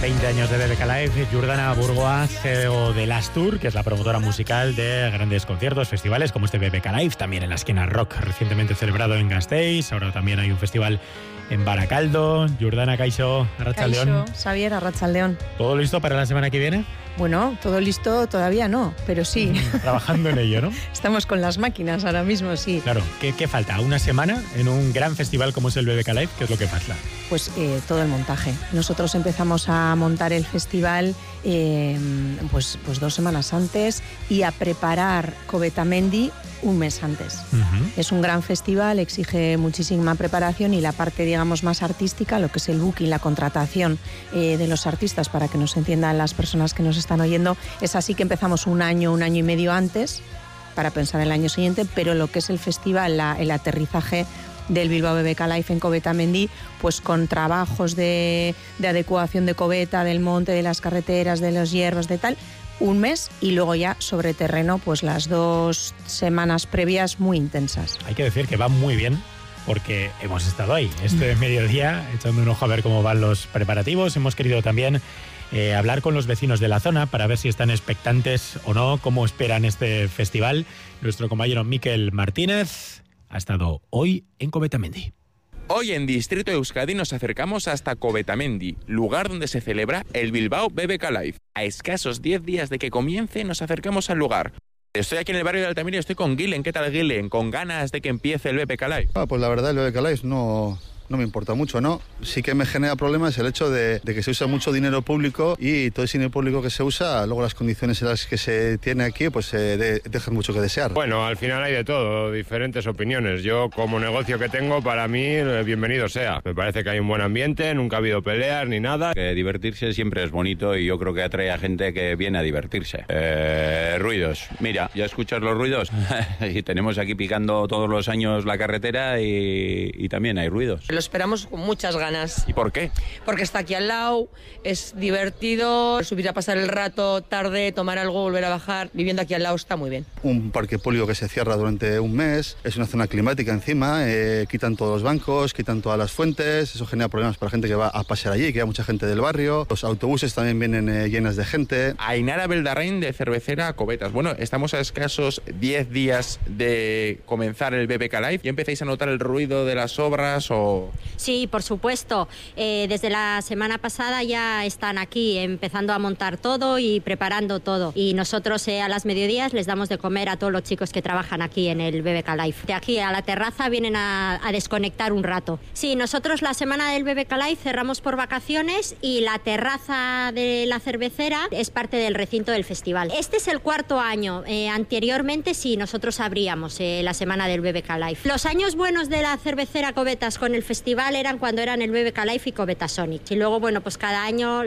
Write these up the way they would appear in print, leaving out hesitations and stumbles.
20 años de BBK Live. Jordana Burgoa, CEO de Lastur, que es la promotora musical de grandes conciertos, festivales como este BBK Live, también en la esquina rock, recientemente celebrado en Gasteiz. Ahora también hay un festival en Baracaldo. Jordana, kaixo, arratsaldeon. Kaixo, Xavier, arratsaldeon. ¿Todo listo para la semana que viene? Bueno, todo listo todavía no, pero sí. Trabajando en ello, ¿no? Estamos con las máquinas ahora mismo, sí. Claro, ¿qué falta? ¿Una semana en un gran festival como es el BBK Live? ¿Qué es lo que falta? Pues todo el montaje. Nosotros empezamos a montar el festival pues 2 semanas antes y a preparar Covetamendi un mes antes. Es un gran festival, exige muchísima preparación y la parte, digamos, más artística, lo que es el booking, la contratación de los artistas, para que nos entiendan las personas que nos están oyendo, es así que empezamos un año y medio antes para pensar en el año siguiente, pero lo que es el festival, el aterrizaje del Bilbao BBK Live en Covetamendi, pues con trabajos de adecuación de coveta, del monte, de las carreteras, de las hierbas, de tal, un mes, y luego ya sobre terreno pues las 2 semanas previas muy intensas. Hay que decir que va muy bien porque hemos estado ahí este mediodía echando un ojo a ver cómo van los preparativos. Hemos querido también hablar con los vecinos de la zona para ver si están expectantes o no, cómo esperan este festival. Nuestro compañero Mikel Martínez ha estado hoy en Covetamendi. Hoy en Distrito Euskadi nos acercamos hasta Covetamendi, lugar donde se celebra el Bilbao BBK Live. A escasos 10 días de que comience nos acercamos al lugar. Estoy aquí en el barrio de Altamira y estoy con Guilen. ¿Qué tal, Guilen? ¿Con ganas de que empiece el BBK Live? Pues la verdad el BBK Live no me importa mucho, ¿no? Sí que me genera problemas el hecho de que se usa mucho dinero público y todo ese dinero público que se usa, luego las condiciones en las que se tiene aquí, pues dejan mucho que desear. Bueno, al final hay de todo, diferentes opiniones. Yo, como negocio que tengo, para mí, bienvenido sea. Me parece que hay un buen ambiente, nunca ha habido peleas ni nada. Que divertirse siempre es bonito y yo creo que atrae a gente que viene a divertirse. Ruidos. Mira, ¿ya escuchas los ruidos? Y tenemos aquí picando todos los años la carretera y también hay ruidos. Lo esperamos con muchas ganas. ¿Y por qué? Porque está aquí al lado, es divertido, subir a pasar el rato, tarde, tomar algo, volver a bajar. Viviendo aquí al lado está muy bien. Un parque público que se cierra durante un mes, es una zona climática encima, quitan todos los bancos, quitan todas las fuentes, eso genera problemas para la gente que va a pasear allí, que hay mucha gente del barrio. Los autobuses también vienen llenas de gente. Ainara Beldarrain, de Cervecera Covetas. Bueno, estamos a escasos 10 días de comenzar el BBK Live. ¿Ya empezáis a notar el ruido de las obras o...? Sí, por supuesto. Desde la semana pasada ya están aquí empezando a montar todo y preparando todo. Y nosotros a las mediodías les damos de comer a todos los chicos que trabajan aquí en el BBK Live. De aquí a la terraza vienen a desconectar un rato. Sí, nosotros la semana del BBK Live cerramos por vacaciones y la terraza de la cervecera es parte del recinto del festival. Este es el 4º año. Anteriormente sí, nosotros abríamos la semana del BBK Live. Los años buenos de la cervecera Covetas con el festival eran cuando eran el BBK Live y Covetasonic. Y luego, bueno, pues cada año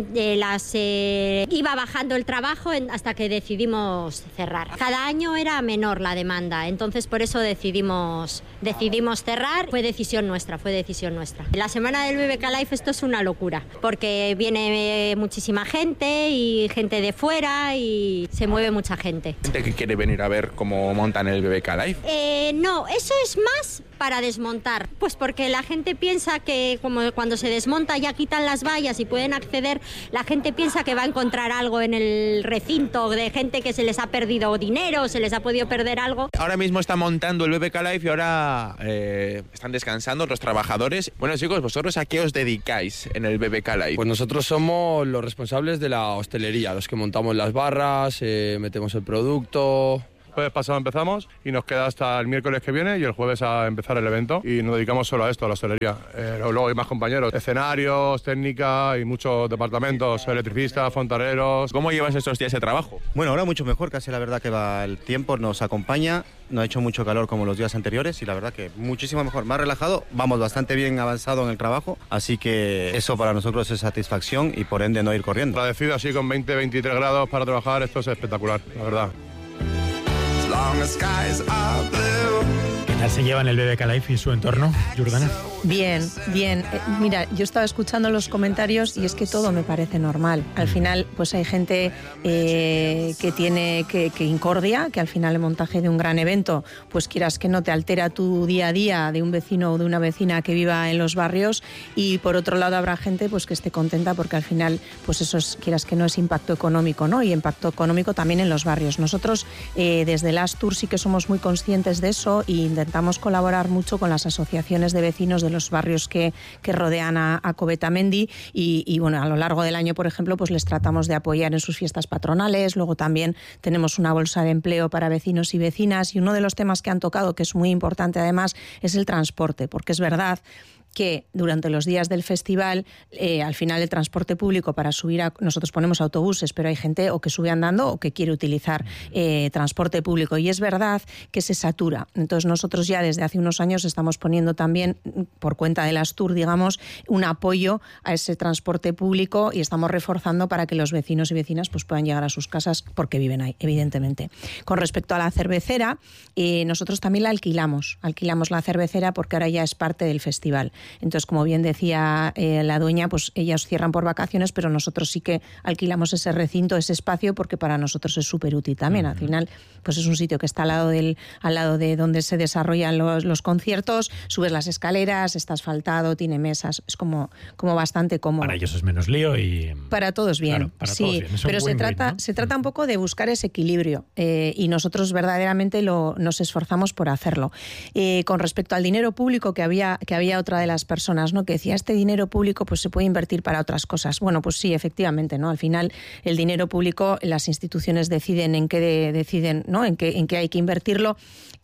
iba bajando el trabajo hasta que decidimos cerrar. Cada año era menor la demanda, entonces por eso decidimos cerrar. Fue decisión nuestra. La semana del BBK Live esto es una locura, porque viene muchísima gente y gente de fuera y se mueve mucha gente. ¿Gente que quiere venir a ver cómo montan el BBK Live? No, eso es más para desmontar, pues porque la gente piensa que como cuando se desmonta ya quitan las vallas y pueden acceder, la gente piensa que va a encontrar algo en el recinto de gente que se les ha perdido dinero, se les ha podido perder algo. Ahora mismo está montando el BBK Live y ahora están descansando los trabajadores. Bueno, chicos, ¿vosotros a qué os dedicáis en el BBK Live? Pues nosotros somos los responsables de la hostelería, los que montamos las barras, metemos el producto. jueves pasado empezamos y nos queda hasta el miércoles que viene y el jueves a empezar el evento y nos dedicamos solo a esto, a la hostelería. Luego hay más compañeros, escenarios, técnica y muchos departamentos, electricistas, fontaneros. ¿Cómo llevas estos días de trabajo? Bueno, ahora mucho mejor, casi la verdad que va el tiempo, nos acompaña, no ha hecho mucho calor como los días anteriores y la verdad que muchísimo mejor, más relajado, vamos bastante bien avanzado en el trabajo, así que eso para nosotros es satisfacción y por ende no ir corriendo. Agradecido así con 20-23 grados para trabajar, esto es espectacular, la verdad. ¿Qué tal se lleva en el BBK Live y su entorno, Jordana? Bien. Mira, yo estaba escuchando los comentarios y es que todo me parece normal. Al final, pues hay gente que tiene que incordia, que al final el montaje de un gran evento, pues quieras que no te altera tu día a día de un vecino o de una vecina que viva en los barrios, y por otro lado habrá gente pues que esté contenta porque al final, pues eso es, quieras que no, es impacto económico, ¿no? Y impacto económico también en los barrios. Nosotros desde Lastur sí que somos muy conscientes de eso e intentamos colaborar mucho con las asociaciones de vecinos de los barrios que rodean a Covetamendi y bueno, a lo largo del año, por ejemplo, pues les tratamos de apoyar en sus fiestas patronales. Luego también tenemos una bolsa de empleo para vecinos y vecinas, y uno de los temas que han tocado, que es muy importante además, es el transporte, porque es verdad que durante los días del festival, al final el transporte público para subir nosotros ponemos autobuses, pero hay gente o que sube andando o que quiere utilizar transporte público, y es verdad que se satura. Entonces nosotros ya desde hace unos años estamos poniendo también, por cuenta de Lastur, digamos, un apoyo a ese transporte público, y estamos reforzando para que los vecinos y vecinas pues puedan llegar a sus casas porque viven ahí, evidentemente. Con respecto a la cervecera, nosotros también la alquilamos la cervecera porque ahora ya es parte del festival. Entonces, como bien decía la dueña, pues ellas cierran por vacaciones, pero nosotros sí que alquilamos ese recinto, ese espacio, porque para nosotros es súper útil también. Al final, pues es un sitio que está al lado de donde se desarrollan los conciertos, subes las escaleras, está asfaltado, tiene mesas, es como bastante cómodo. Para ellos es menos lío y... Para todos bien, claro, para sí, todos bien. Pero se trata un poco de buscar ese equilibrio, y nosotros verdaderamente nos esforzamos por hacerlo. Con respecto al dinero público, que había otra de las personas, ¿no?, que decía, este dinero público pues se puede invertir para otras cosas. Bueno, pues sí, efectivamente, ¿no? Al final el dinero público, las instituciones deciden en qué, ¿no?, en qué hay que invertirlo,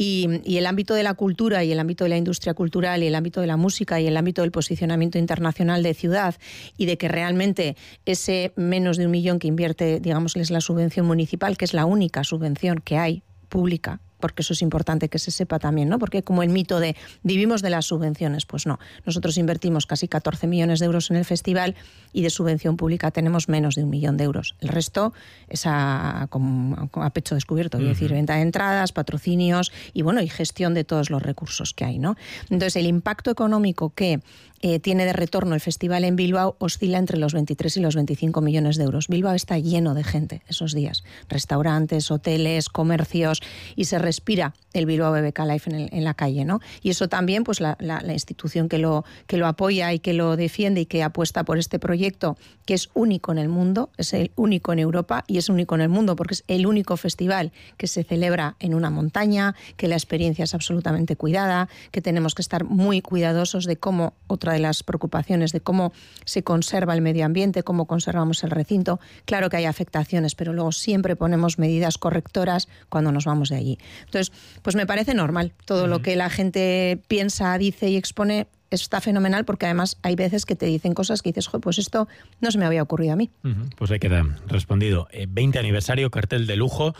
y el ámbito de la cultura y el ámbito de la industria cultural y el ámbito de la música y el ámbito del posicionamiento internacional de ciudad, y de que realmente ese menos de 1 millón que invierte, digamos, es la subvención municipal, que es la única subvención que hay pública, porque eso es importante que se sepa también, ¿no? Porque como el mito de vivimos de las subvenciones, pues no. Nosotros invertimos casi 14 millones de euros en el festival y de subvención pública tenemos menos de 1 millón de euros. El resto es a pecho descubierto, es decir, venta de entradas, patrocinios y bueno, y gestión de todos los recursos que hay, ¿no? Entonces, el impacto económico que tiene de retorno el festival en Bilbao oscila entre los 23 y los 25 millones de euros. Bilbao está lleno de gente esos días, restaurantes, hoteles, comercios, y se respira el Bilbao BBK Live en la calle, ¿no? Y eso también, pues la institución que lo apoya y que lo defiende y que apuesta por este proyecto, que es único en el mundo, es el único en Europa y es único en el mundo porque es el único festival que se celebra en una montaña, que la experiencia es absolutamente cuidada, que tenemos que estar muy cuidadosos de cómo, otra de las preocupaciones, de cómo se conserva el medio ambiente, cómo conservamos el recinto. Claro que hay afectaciones, pero luego siempre ponemos medidas correctoras cuando nos vamos de allí. Entonces, pues me parece normal. Todo lo que la gente piensa, dice y expone está fenomenal, porque además hay veces que te dicen cosas que dices, pues esto no se me había ocurrido a mí. Pues ahí queda respondido. 20 aniversario, cartel de lujo.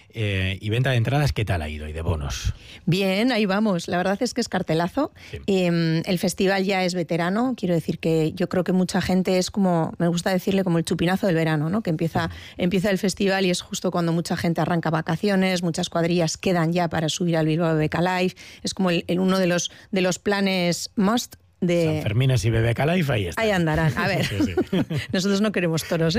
Y venta de entradas, ¿qué tal ha ido? Y de bonos. Bien, ahí vamos. La verdad es que es cartelazo. Sí. El festival ya es veterano. Quiero decir que yo creo que mucha gente es como, me gusta decirle, como el chupinazo del verano, ¿no? Que empieza el festival y es justo cuando mucha gente arranca vacaciones, muchas cuadrillas quedan ya para subir al Bilbao BBK Live. Es como uno de los planes must de Sanfermines y BBK Live, ahí están. Ahí andarán. A ver, sí. Nosotros no queremos toros,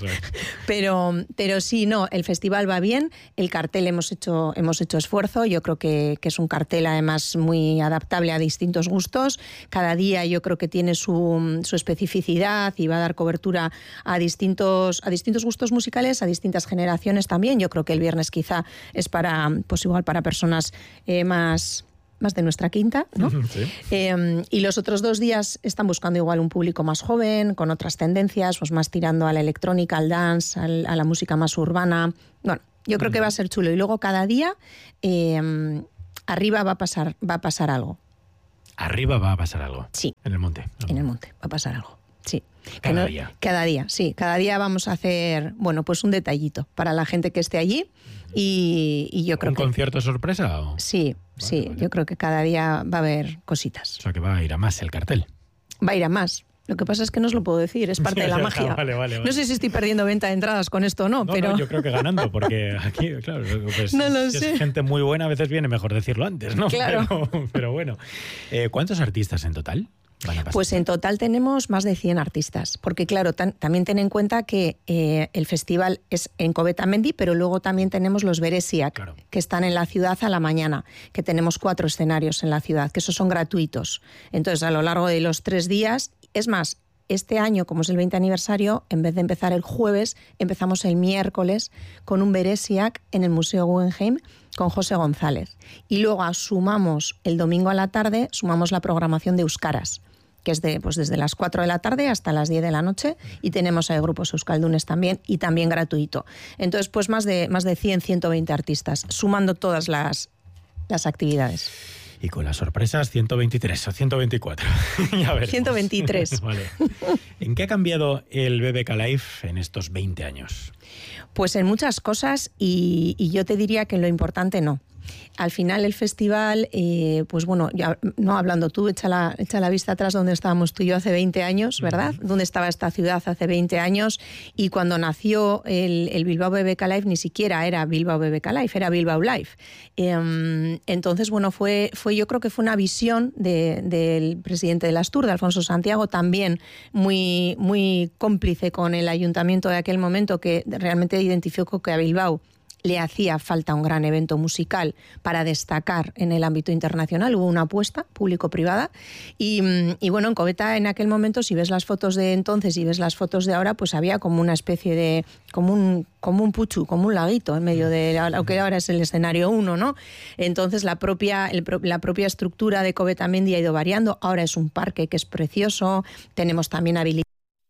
pero sí, no, el festival va bien, el cartel hemos hecho esfuerzo, yo creo que es un cartel además muy adaptable a distintos gustos, cada día yo creo que tiene su especificidad y va a dar cobertura a distintos gustos musicales, a distintas generaciones también. Yo creo que el viernes quizá es pues igual para personas más de nuestra quinta, ¿no? Sí. Y los otros 2 días están buscando igual un público más joven, con otras tendencias, pues más tirando a la electrónica, al dance, a la música más urbana. Bueno, yo creo que va a ser chulo. Y luego cada día arriba va a pasar algo. ¿Arriba va a pasar algo? Sí. En el monte. En el monte va a pasar algo, sí. Cada día. Cada día, sí. Cada día vamos a hacer, bueno, pues un detallito para la gente que esté allí. Y yo creo ¿Un concierto sorpresa? ¿O? Sí, vale. Yo creo que cada día va a haber cositas. O sea, que va a ir a más el cartel. Va a ir a más. Lo que pasa es que no os lo puedo decir, es parte de la magia. Vale. No sé si estoy perdiendo venta de entradas con esto o no, pero... No, yo creo que ganando, porque aquí, claro, pues, no lo si sé. Es gente muy buena, a veces viene mejor decirlo antes, ¿no? Claro. Pero bueno. ¿Cuántos artistas en total? van a pasar? Pues en total tenemos más de 100 artistas, porque claro, también ten en cuenta que el festival es en Covetamendi, pero luego también tenemos los Beresiak, que están en la ciudad a la mañana, que tenemos 4 escenarios en la ciudad, que esos son gratuitos. Entonces, a lo largo de los 3 días, es más, este año, como es el 20 aniversario, en vez de empezar el jueves, empezamos el miércoles con un Beresiak en el Museo Guggenheim con José González. Y luego sumamos el domingo a la tarde, sumamos la programación de Euskaras, que es desde las 4 de la tarde hasta las 10 de la noche, y tenemos ahí grupos euskaldunes también, y también gratuito. Entonces, pues más de 100, 120 artistas, sumando todas las actividades. Y con las sorpresas, 123 o 124. Ya veremos. 123. Vale. ¿En qué ha cambiado el BBK Live en estos 20 años? Pues en muchas cosas, y yo te diría que en lo importante no. Al final el festival, pues bueno, ya no hablando tú, echa la vista atrás donde estábamos tú y yo hace 20 años, ¿verdad? Donde estaba esta ciudad hace 20 años, y cuando nació el Bilbao BBK Live ni siquiera era Bilbao BBK Live, era Bilbao Live. Entonces, bueno, yo creo que fue una visión del presidente de Astur, de Alfonso Santiago, también muy, muy cómplice con el ayuntamiento de aquel momento, que realmente identificó que a Bilbao le hacía falta un gran evento musical para destacar en el ámbito internacional. Hubo una apuesta público-privada y bueno, en Coveta en aquel momento, si ves las fotos de entonces y ves las fotos de ahora, pues había como una especie de, como un puchu, como un laguito en medio de lo que ahora es el escenario 1, ¿no? Entonces la propia estructura de Covetamendi ha ido variando. Ahora es un parque que es precioso, tenemos también habilidades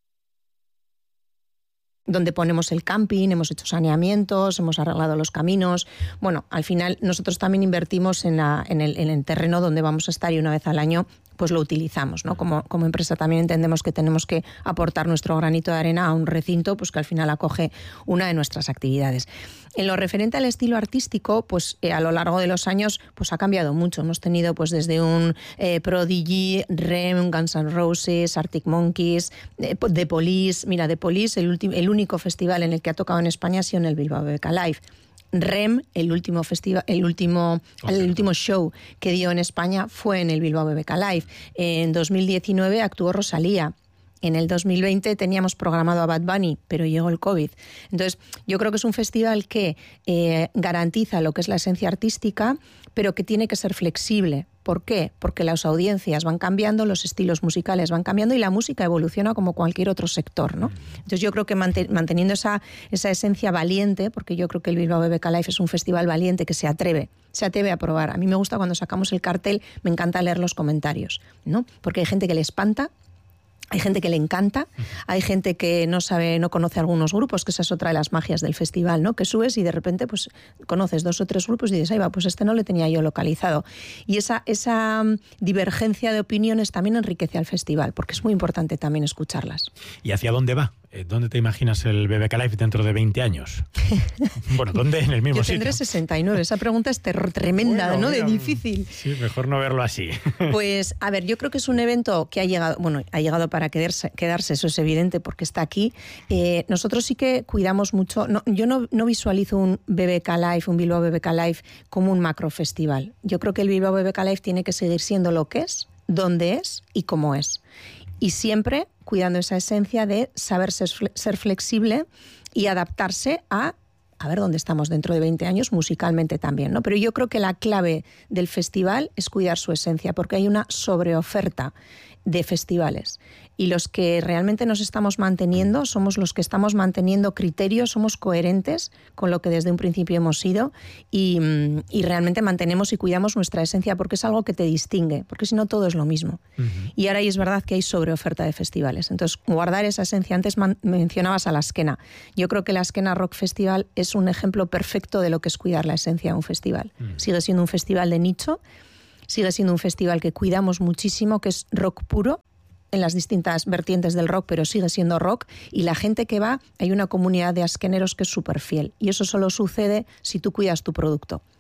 donde ponemos el camping, hemos hecho saneamientos, hemos arreglado los caminos. Bueno, al final nosotros también invertimos en el terreno donde vamos a estar, y una vez al año pues lo utilizamos, ¿no? Como empresa también entendemos que tenemos que aportar nuestro granito de arena a un recinto pues que al final acoge una de nuestras actividades. En lo referente al estilo artístico, pues a lo largo de los años pues ha cambiado mucho. Hemos tenido pues desde un Prodigy, REM, Guns N' Roses, Arctic Monkeys, The Police. Mira, The Police, el único festival en el que ha tocado en España ha sido en el Bilbao BBK Live. REM, el último show que dio en España fue en el Bilbao BBK Live. En 2019 actuó Rosalía. En el 2020 teníamos programado a Bad Bunny, pero llegó el COVID. Entonces, yo creo que es un festival que garantiza lo que es la esencia artística, pero que tiene que ser flexible. ¿Por qué? Porque las audiencias van cambiando, los estilos musicales van cambiando y la música evoluciona como cualquier otro sector, ¿no? Entonces yo creo que manteniendo esa esencia valiente, porque yo creo que el Bilbao BBK Live es un festival valiente que se atreve a probar. A mí me gusta cuando sacamos el cartel, me encanta leer los comentarios, ¿no? Porque hay gente que le espanta, hay gente que le encanta, hay gente que no conoce algunos grupos, que esa es otra de las magias del festival, ¿no? Que subes y de repente pues conoces 2 o 3 grupos y dices, ahí va, pues este no le tenía yo localizado. Y esa divergencia de opiniones también enriquece al festival, porque es muy importante también escucharlas. ¿Y hacia dónde va? ¿Dónde te imaginas el BBK Live dentro de 20 años? Bueno, ¿dónde? En el mismo sitio. Yo tendré 69. Esa pregunta es tremenda, bueno, ¿no? Mira, de difícil. Sí, mejor no verlo así. Pues, a ver, yo creo que es un evento que ha llegado para quedarse, eso es evidente porque está aquí. Nosotros sí que cuidamos mucho. Yo no visualizo un BBK Live, un Bilbao BBK Live como un macrofestival. Yo creo que el Bilbao BBK Live tiene que seguir siendo lo que es, dónde es y cómo es. Y siempre cuidando esa esencia de saber ser flexible y adaptarse a ver dónde estamos dentro de 20 años, musicalmente también, ¿no? Pero yo creo que la clave del festival es cuidar su esencia, porque hay una sobreoferta de festivales. Y los que realmente nos estamos manteniendo somos los que estamos manteniendo criterios, somos coherentes con lo que desde un principio hemos sido y realmente mantenemos y cuidamos nuestra esencia, porque es algo que te distingue, porque si no todo es lo mismo. Y ahora es verdad que hay sobreoferta de festivales. Entonces, guardar esa esencia. Antes mencionabas a la Askena. Yo creo que la Askena Rock Festival es un ejemplo perfecto de lo que es cuidar la esencia de un festival. Sigue siendo un festival de nicho, sigue siendo un festival que cuidamos muchísimo, que es rock puro, en las distintas vertientes del rock, pero sigue siendo rock, y la gente que va, hay una comunidad de askeneros que es súper fiel, y eso solo sucede si tú cuidas tu producto,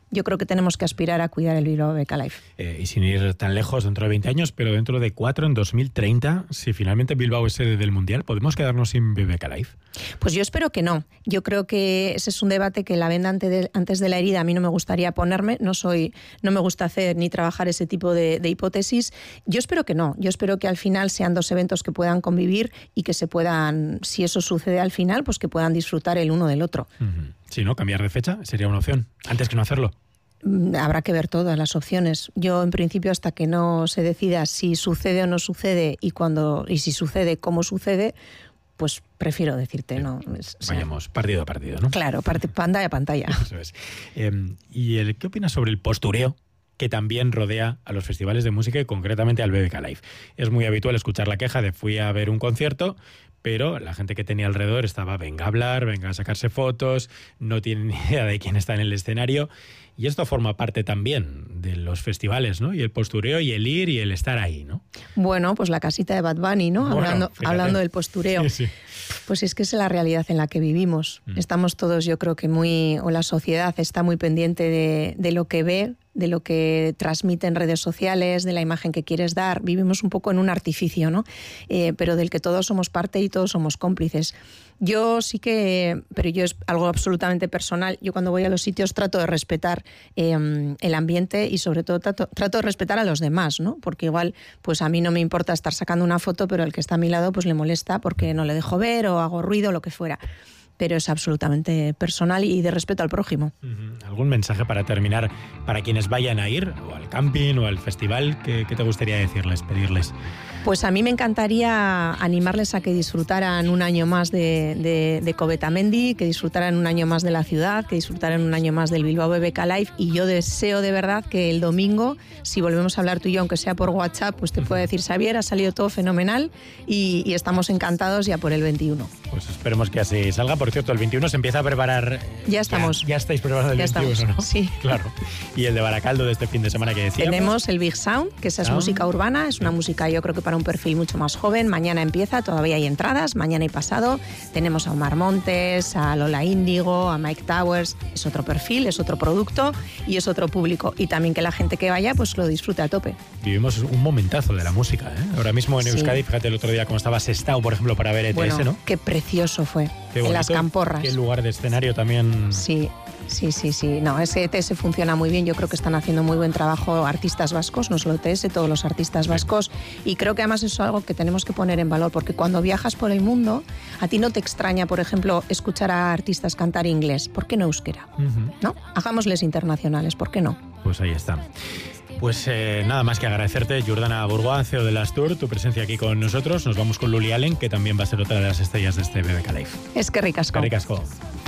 yo creo que tenemos que aspirar a cuidar el Bilbao BBK Live. Y sin ir tan lejos, dentro de 20 años, pero dentro de 4, en 2030, si finalmente Bilbao es sede del Mundial, ¿podemos quedarnos sin BBK Live? Pues yo espero que no. Yo creo que ese es un debate que la venda antes de la herida a mí no me gustaría ponerme. No me gusta hacer ni trabajar ese tipo de hipótesis. Yo espero que no. Yo espero que al final sean dos eventos que puedan convivir y que se puedan, si eso sucede al final, pues que puedan disfrutar el uno del otro. Si no, cambiar de fecha sería una opción, antes que no hacerlo. Habrá que ver todas las opciones. Yo, en principio, hasta que no se decida si sucede o no sucede y si sucede, cómo sucede, pues prefiero decirte, ¿no? Vayamos partido a partido, ¿no? Claro, pantalla a pantalla. Eso es. ¿Y qué opinas sobre el postureo que también rodea a los festivales de música y concretamente al BBK Live? Es muy habitual escuchar la queja de fui a ver un concierto, pero la gente que tenía alrededor estaba venga a hablar, venga a sacarse fotos, no tienen ni idea de quién está en el escenario. Y esto forma parte también de los festivales, ¿no? Y el postureo y el ir y el estar ahí, ¿no? Bueno, pues la casita de Bad Bunny, ¿no? Bueno, hablando del postureo. Sí. Pues es que es la realidad en la que vivimos. Estamos todos, yo creo que o la sociedad está muy pendiente de lo que ve, de lo que transmite en redes sociales, de la imagen que quieres dar. Vivimos un poco en un artificio, ¿no? Pero del que todos somos parte y todos somos cómplices. Yo sí que, pero yo es algo absolutamente personal, yo cuando voy a los sitios trato de respetar el ambiente y sobre todo trato de respetar a los demás, ¿no? Porque igual, pues a mí no me importa estar sacando una foto, pero el que está a mi lado pues le molesta porque no le dejo ver o hago ruido o lo que fuera. Pero es absolutamente personal y de respeto al prójimo. ¿Algún mensaje para terminar para quienes vayan a ir o al camping o al festival? ¿Qué te gustaría decirles, pedirles? Pues a mí me encantaría animarles a que disfrutaran un año más de Covetamendi, que disfrutaran un año más de la ciudad, que disfrutaran un año más del Bilbao BBK Live, y yo deseo de verdad que el domingo, si volvemos a hablar tú y yo, aunque sea por WhatsApp, pues te puedo decir, Xavier, ha salido todo fenomenal y estamos encantados ya por el 21. Pues esperemos que así salga. Por cierto, el 21 se empieza a preparar... Ya estamos. Ya estáis preparados el 21, estamos, ¿no? Sí. Claro. Y el de Baracaldo de este fin de semana que decíamos. Tenemos el Big Sound, que esa es música urbana, es una música yo creo que para un perfil mucho más joven. Mañana empieza, todavía hay entradas, mañana y pasado. Tenemos a Omar Montes, a Lola Índigo, a Mike Towers. Es otro perfil, es otro producto y es otro público. Y también que la gente que vaya pues lo disfrute a tope. Vivimos un momentazo de la música, ¿eh? Ahora mismo en Euskadi, fíjate el otro día cómo estaba Sestao, por ejemplo, para ver ETS, bueno, ¿no? Qué precioso fue. Qué en bonito, las camporras. Qué lugar de escenario también. Sí. No, ese ETS funciona muy bien. Yo creo que están haciendo muy buen trabajo artistas vascos, no solo ETS, todos los artistas vascos. Y creo que además eso es algo que tenemos que poner en valor, porque cuando viajas por el mundo, a ti no te extraña, por ejemplo, escuchar a artistas cantar inglés. ¿Por qué no euskera? ¿No? Hagámosles internacionales, ¿por qué no? Pues ahí está. Pues nada más que agradecerte, Jordana Bourgoin, CEO de Astur, tu presencia aquí con nosotros. Nos vamos con Luli Allen, que también va a ser otra de las estrellas de este BBK Live. Es que ricasco. Ricasco.